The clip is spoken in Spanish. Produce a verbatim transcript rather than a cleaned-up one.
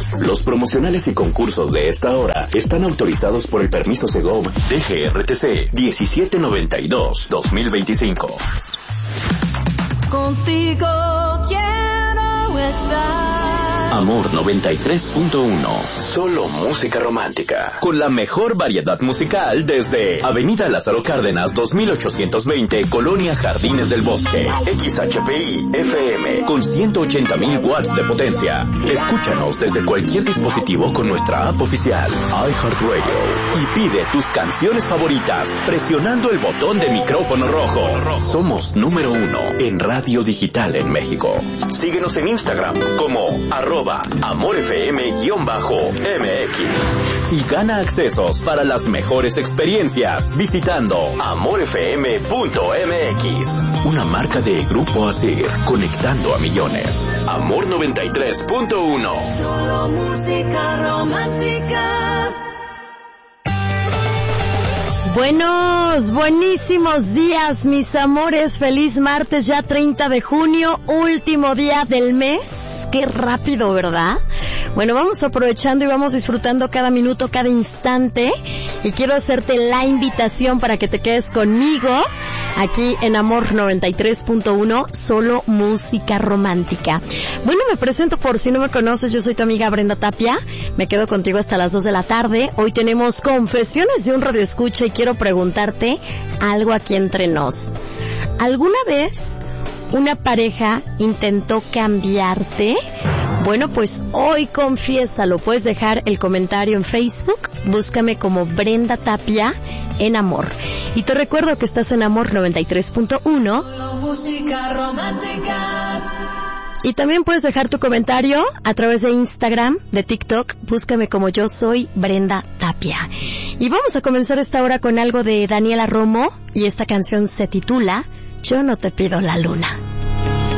Los promocionales y concursos de esta hora están autorizados por el permiso Segov D G R T C diecisiete noventa y dos dos mil veinticinco. Contigo quiero estar. Amor noventa y tres punto uno. Solo música romántica. Con la mejor variedad musical desde Avenida Lázaro Cárdenas dos mil ochocientos veinte, Colonia Jardines del Bosque. X H P I F M con ciento ochenta mil watts de potencia. Escúchanos desde cualquier dispositivo con nuestra app oficial iHeartRadio y pide tus canciones favoritas presionando el botón de micrófono rojo. Somos número uno en radio digital en México. Síguenos en Instagram como arroba amorfm-mx y gana accesos para las mejores experiencias visitando amorfm punto m x. Una marca de Grupo Asir, conectando a millones. Amor noventa y tres punto uno. Solo música romántica. Buenos, buenísimos días, mis amores. Feliz martes, ya treinta de junio, último día del mes. Qué rápido, ¿verdad? Bueno, vamos aprovechando y vamos disfrutando cada minuto, cada instante. Y quiero hacerte la invitación para que te quedes conmigo aquí en Amor noventa y tres punto uno, solo música romántica. Bueno, me presento por si no me conoces, yo soy tu amiga Brenda Tapia. Me quedo contigo hasta las dos de la tarde. Hoy tenemos confesiones de un radioescucha y quiero preguntarte algo aquí entre nos. ¿Alguna vez una pareja intentó cambiarte? Bueno, pues hoy confiésalo. Puedes dejar el comentario en Facebook. Búscame como Brenda Tapia en Amor. Y te recuerdo que estás en Amor noventa y tres punto uno. Música romántica. Y también puedes dejar tu comentario a través de Instagram, de TikTok. Búscame como yo soy Brenda Tapia. Y vamos a comenzar esta hora con algo de Daniela Romo. Y esta canción se titula Yo no te pido la luna.